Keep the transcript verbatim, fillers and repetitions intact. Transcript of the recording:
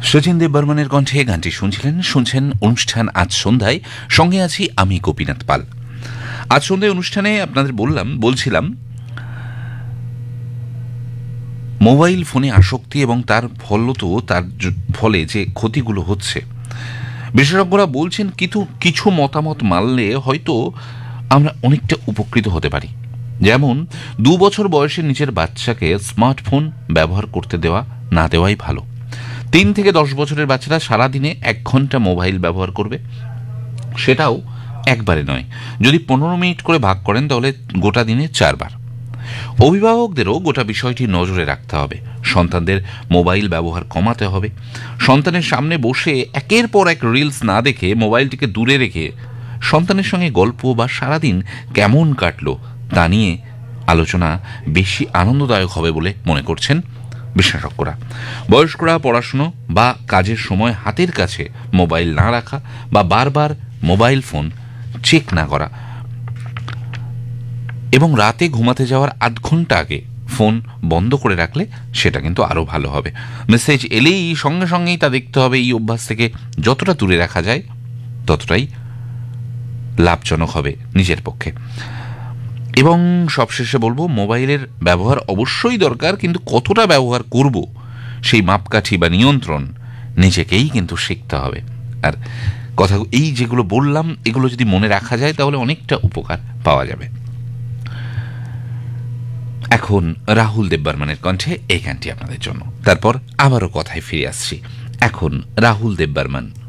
শচীন দেব বর্মনের কণ্ঠে গানটি শুনছিলেন। শুনছেন অনুষ্ঠান আজ সন্ধ্যায়, সঙ্গে আছি আমি গোপীনাথ পাল। আজ সন্ধ্যায় অনুষ্ঠানে আপনাদের বললাম বলছিলাম মোবাইল ফোনে আসক্তি এবং তার ফলত তার ফলে যে ক্ষতিগুলো হচ্ছে, বিশেষজ্ঞরা বলছেন কিছু কিছু মতামত মানলে হয়তো আমরা অনেকটা উপকৃত হতে পারি। যেমন দু বছর বয়সের নিচের বাচ্চাকে স্মার্টফোন ব্যবহার করতে দেওয়া না দেওয়াই ভালো। তিন থেকে দশ বছরের বাচ্চারা সারাদিনে এক ঘন্টা মোবাইল ব্যবহার করবে, সেটাও একবারে নয়। যদি পনেরো মিনিট করে ভাগ করেন তাহলে গোটা দিনে চারবার। অভিভাবকদেরও গোটা বিষয়টি নজরে রাখতে হবে। সন্তানদের মোবাইল ব্যবহার কমাতে হবে। সন্তানের সামনে বসে একের পর এক রিলস না দেখে মোবাইলটিকে দূরে রেখে সন্তানের সঙ্গে গল্প বা সারাদিন কেমন কাটলো তা নিয়ে আলোচনা বেশি আনন্দদায়ক হবে বলে মনে করছেন বিশেষজ্ঞরা। বয়স্করা পড়াশুনো বা কাজের সময় হাতের কাছে মোবাইল না রাখা বা বারবার মোবাইল ফোন চেক না করা এবং রাতে ঘুমাতে যাওয়ার আধ ঘন্টা আগে ফোন বন্ধ করে রাখলে সেটা কিন্তু আরও ভালো হবে। মেসেজ এলেই সঙ্গে সঙ্গেই তা দেখতে হবে। এই অভ্যাস থেকে যতটা দূরে রাখা যায় ততটাই লাভজনক হবে নিজের পক্ষে। এবং সবশেষে বলবো, মোবাইলের ব্যবহার অবশ্যই দরকার, কিন্তু কতটা ব্যবহার করব সেই মাপকাঠি বা নিয়ন্ত্রণ নিজেকেই কিন্তু শিখতে হবে। আর কথা এই যেগুলো বললাম এগুলো যদি মনে রাখা যায় তাহলে অনেকটা উপকার পাওয়া যাবে। এখন রাহুল দেব বর্মনের কণ্ঠে এই গানটি আপনাদের জন্য, তারপর আবারও কথায় ফিরে আসছি। এখন রাহুল দেব বর্মন।